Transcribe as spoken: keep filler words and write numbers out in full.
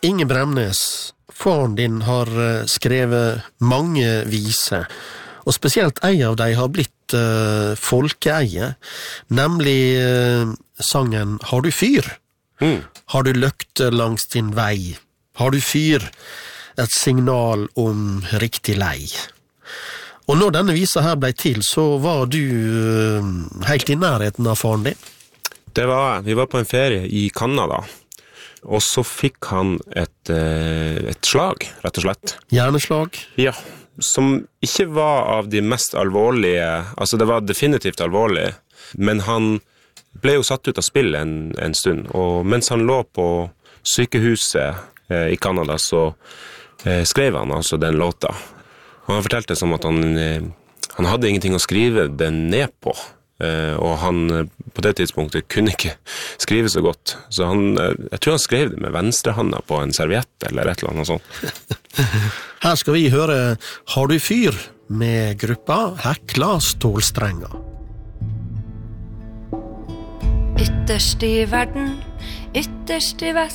Inge Bremnes, faren din har skrevet mange viser, og spesielt en av dem har blitt uh, folkeeie, nemlig uh, sangen Har du fyr? Mm. Har du løkte langs din vei? Har du fyr? Et signal om riktig lei. Og når denne visa her ble til, så var du uh, helt i nærheten av faren din? Det var, vi var på en ferie i Kanada. Og så fikk han et, et slag, rett og slett. Hjerneslag? Ja, som ikke var av de mest alvorlige, altså det var definitivt alvorlig, men han ble jo satt ut av spill en, en stund, og mens han lå på sykehuset eh, i Kanada, så eh, skrev han altså den låta. Og han fortalte som at han, eh, han hadde ingenting å skrive den ned på. Uh, og han på det tidspunktet kunne ikke skrive så godt, så han, uh, jeg tror han skrev det med venstrehånda på en serviett eller et eller annet sånt. Her skal vi høre Har du fyr? Med gruppa Hekla Stålstrenger. Ytterst i verden, ytterst i vest,